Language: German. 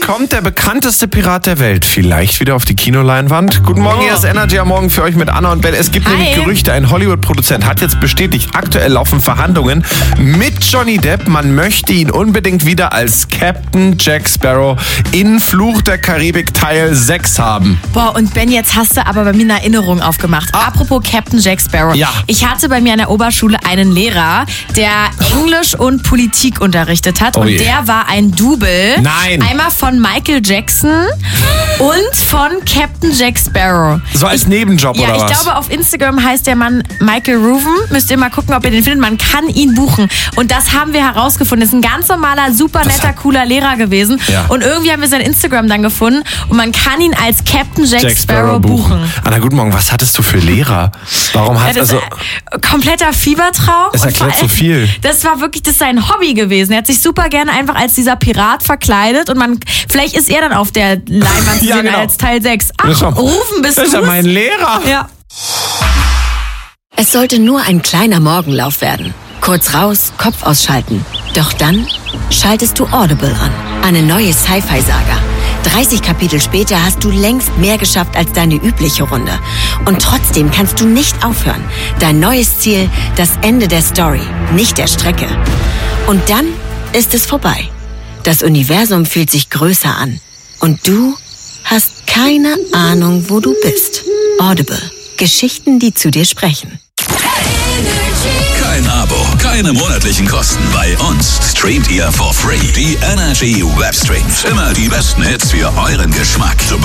kommt der bekannteste Pirat der Welt vielleicht wieder auf die Kinoleinwand? Guten Morgen, hier ist Energy am Morgen für euch mit Anna und Ben. Es gibt nämlich Gerüchte, ein Hollywood-Produzent hat jetzt bestätigt, aktuell laufen Verhandlungen mit Johnny Depp. Man möchte ihn unbedingt wieder als Captain Jack Sparrow in Fluch der Karibik Teil 6 haben. Boah, und Ben, jetzt hast du aber bei mir eine Erinnerung aufgemacht. Apropos Captain Jack Sparrow. Ja. Ich hatte bei mir an der Oberschule einen Lehrer, der Englisch und Politik unterrichtet hat. Und der war ein Double. Nein. Einmal von Michael Jackson und von Captain Jack Sparrow. So als Nebenjob oder was? Ja, ich glaube, auf Instagram heißt der Mann Michael Ruven. Müsst ihr mal gucken, ob ihr den findet. Man kann ihn buchen. Und das haben wir herausgefunden. Das ist ein ganz normaler, super netter, cooler Lehrer gewesen. Ja. Und irgendwie haben wir sein Instagram dann gefunden. Und man kann ihn als Captain Jack Sparrow buchen. Anna, guten Morgen. Was hattest du für Lehrer? Warum hat das kompletter Fiebertraum. Es erklärt so viel. Das war wirklich, das ist sein Hobby gewesen. Er hat sich super gerne einfach als dieser Pirat verkleidet und vielleicht ist er dann auf der Leinwand zu sehen als Teil 6. Ach, Rufen bist du. Das ist ja mein Lehrer. Ja. Es sollte nur ein kleiner Morgenlauf werden. Kurz raus, Kopf ausschalten. Doch dann schaltest du Audible an. Eine neue Sci-Fi-Saga. 30 Kapitel später hast du längst mehr geschafft als deine übliche Runde. Und trotzdem kannst du nicht aufhören. Dein neues Ziel, das Ende der Story, nicht der Strecke. Und dann ist es vorbei. Das Universum fühlt sich größer an. Und du hast keine Ahnung, wo du bist. Audible. Geschichten, die zu dir sprechen. Kein Abo, keine monatlichen Kosten. Bei uns streamt ihr for free die Energy Webstreams. Immer die besten Hits für euren Geschmack. Zum